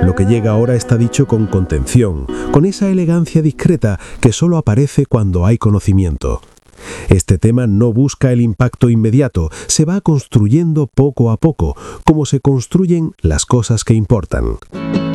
Lo que llega ahora está dicho con contención, con esa elegancia discreta que solo aparece cuando hay conocimiento. Este tema no busca el impacto inmediato, se va construyendo poco a poco, como se construyen las cosas que importan.